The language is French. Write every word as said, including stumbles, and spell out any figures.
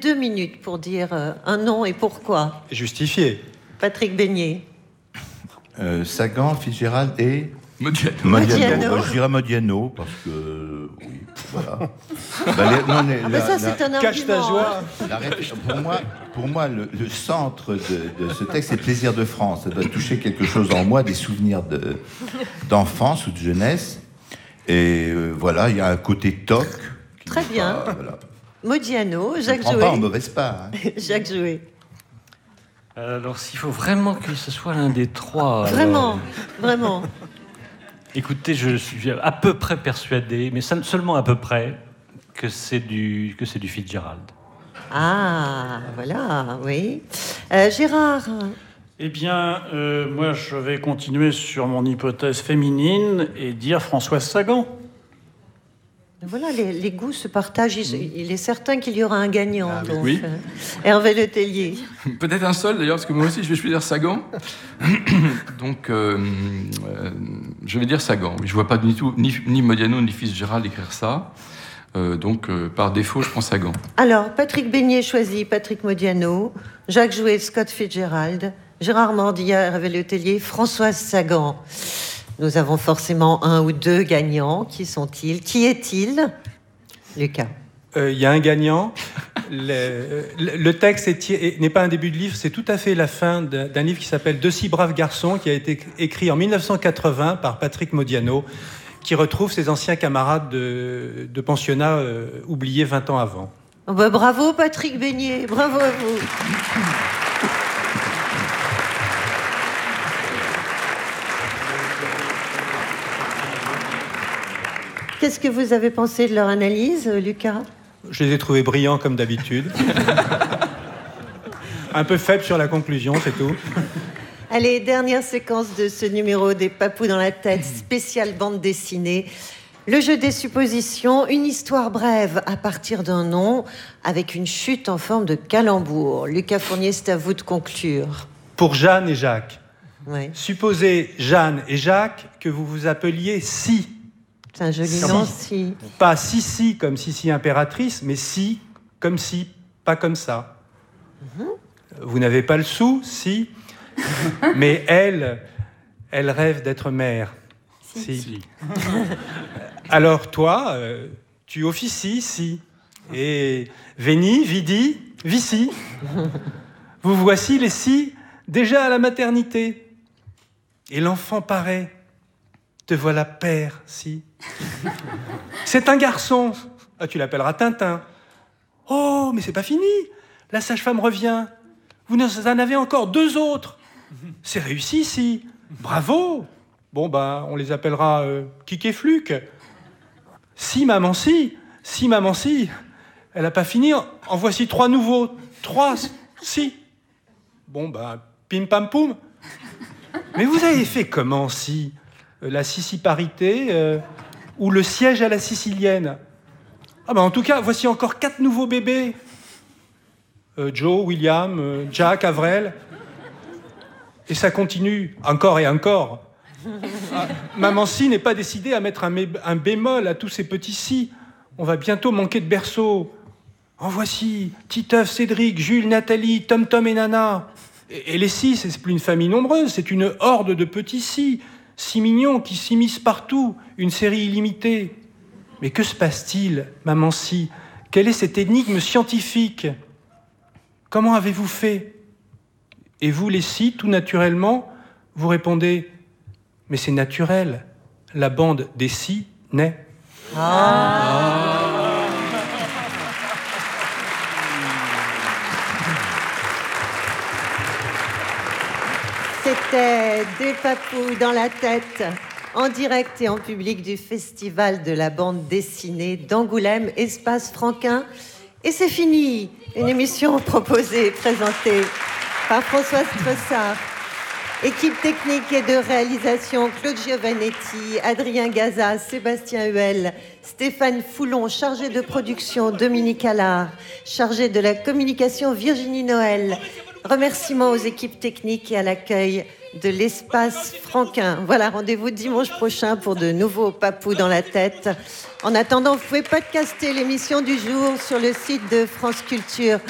deux minutes pour dire euh, un nom et pourquoi. Justifié. Patrick Beignet. Euh, Sagan, Fitzgerald et... Modiano. Modiano. Bah, je dirais Modiano, parce que... Oui, voilà. Bah, les, non, les, Ah la, ben ça, la, c'est un Cache ta argument. joie. Hein. la, pour moi, pour moi le, le centre de, de ce texte, c'est Plaisir de France. Ça doit toucher quelque chose en moi, des souvenirs de, d'enfance ou de jeunesse. Et euh, voilà, il y a un côté toc. Très bien. Pas, voilà. Modiano, Je ne Jacques prends pas en Jouet. mauvaise part. Hein. Jacques Jouet. Alors, s'il faut vraiment que ce soit l'un des trois... Vraiment, alors, vraiment. écoutez, je suis à peu près persuadé, mais ça- seulement à peu près, que c'est du, que c'est du Fitzgerald. Ah, voilà, oui. Euh, Gérard. Eh bien, euh, moi, je vais continuer sur mon hypothèse féminine et dire Françoise Sagan. Voilà, les, les goûts se partagent. Il, il est certain qu'il y aura un gagnant. Ah, donc, oui. euh, Hervé Letellier. Peut-être un seul d'ailleurs, parce que moi aussi je vais choisir Sagan. Donc euh, euh, je vais dire Sagan. Je vois pas du tout ni, ni Modiano ni Fitzgerald écrire ça. Euh, donc euh, par défaut, je prends Sagan. Alors, Patrick Beignet choisit Patrick Modiano, Jacques Jouet, Scott Fitzgerald, Gérard Mordillat, Hervé Letellier, Françoise Sagan. Nous avons forcément un ou deux gagnants. Qui sont-ils? Qui est-il? Lucas. Il euh, y a un gagnant. Le, le, le texte est, est, n'est pas un début de livre, c'est tout à fait la fin d'un, d'un livre qui s'appelle De si braves garçons, qui a été écrit en dix-neuf cent quatre-vingts par Patrick Modiano, qui retrouve ses anciens camarades de, de pensionnat euh, oubliés vingt ans avant. Oh bah, bravo Patrick Beignet, bravo à vous. Qu'est-ce que vous avez pensé de leur analyse, Lucas? Je les ai trouvés brillants comme d'habitude. Un peu faible sur la conclusion, c'est tout. Allez, dernière séquence de ce numéro des Papous dans la tête, spéciale bande dessinée. Le jeu des suppositions, une histoire brève à partir d'un nom, avec une chute en forme de calembour. Lucas Fournier, c'est à vous de conclure. Pour Jeanne et Jacques, Ouais. supposez, Jeanne et Jacques, que vous vous appeliez Si. C'est un joli Comment nom, si. Pas Sissi comme Sissi impératrice, mais Si comme Si, pas comme ça. Mm-hmm. Vous n'avez pas le sou, Si. Mais elle, elle rêve d'être mère. Si. si. Alors toi, euh, tu officies, Si. Et Veni, Vidi, Vici. Vous voici les Si déjà à la maternité. Et l'enfant paraît. Te voilà père, Si. C'est un garçon. Ah, tu l'appelleras Tintin. Oh, mais c'est pas fini. La sage-femme revient. Vous en avez encore deux autres. C'est réussi, Si. Bravo. Bon, ben, on les appellera euh, Kik et Fluc. Si, maman, si. Si, maman, si. Elle n'a pas fini. En voici trois nouveaux. Trois, Si. Bon, ben, pim, pam, poum. Mais vous avez fait comment, Si? La siciparité euh, ou le siège à la sicilienne? Ah ben, en tout cas, voici encore quatre nouveaux bébés. Euh, Joe, William, euh, Jack, Avril. Et ça continue, encore et encore. Ah, maman Si n'est pas décidée à mettre un, mé- un bémol à tous ces petits Si. On va bientôt manquer de berceaux. En voici Titeuf, Cédric, Jules, Nathalie, Tom Tom et Nana. Et, et les Si, c'est plus une famille nombreuse, c'est une horde de petits Si. Si mignons qui s'immiscent partout, une série illimitée. Mais que se passe-t-il, maman Si? Quelle est cette énigme scientifique? Comment avez-vous fait? Et vous, les Si, tout naturellement, vous répondez: mais c'est naturel, la bande des Si naît. Ah. C'était Des Papous dans la tête, en direct et en public du Festival de la bande dessinée d'Angoulême, Espace Franquin. Et c'est fini, une émission proposée et présentée par Françoise Tressard. Équipe technique et de réalisation, Claude Giovannetti, Adrien Gaza, Sébastien Huel, Stéphane Foulon, chargé de production, Dominique Allard, chargé de la communication, Virginie Noël. Remerciements aux équipes techniques et à l'accueil de l'Espace Franquin. Voilà, rendez-vous dimanche prochain pour de nouveaux Papous dans la tête. En attendant, vous pouvez podcaster l'émission du jour sur le site de France Culture.